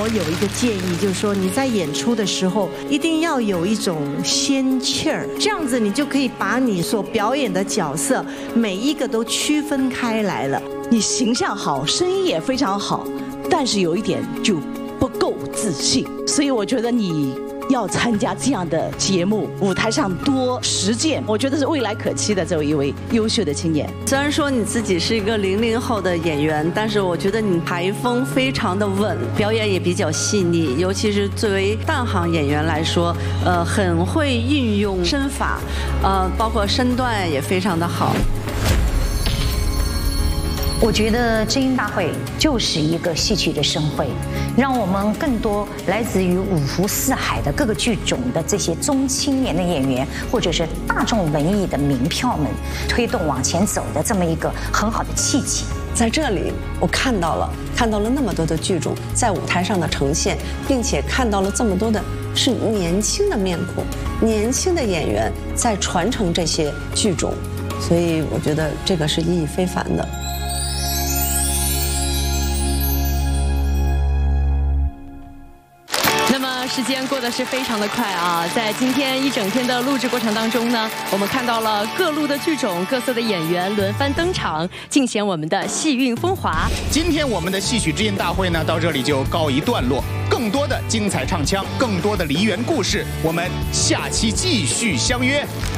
我有一个建议，就是说你在演出的时候一定要有一种仙气儿，这样子你就可以把你所表演的角色每一个都区分开来了。 你形象好，声音也非常好，但是有一点就不够自信，所以我觉得你要参加这样的节目，舞台上多实践，我觉得是未来可期的这一位优秀的青年。 虽然说你自己是一个00后的演员，但是我觉得你台风非常的稳，表演也比较细腻，尤其是作为旦行演员来说，很会运用身法，包括身段也非常的好。 我觉得知音大会就是一个戏曲的盛会，让我们更多来自于五湖四海的各个剧种的这些中青年的演员，或者是大众文艺的名票们，推动往前走的这么一个很好的契机。 在这里，我看到了那么多的剧种在舞台上的呈现，并且看到了这么多的是年轻的面孔，年轻的演员在传承这些剧种，所以我觉得这个是意义非凡的。 时间过得是非常的快啊！在今天一整天的录制过程当中呢，我们看到了各路的剧种、各色的演员轮番登场，尽显我们的戏韵风华。 今天我们的戏曲之音大会呢，到这里就告一段落。更多的精彩唱腔，更多的梨园故事，我们下期继续相约。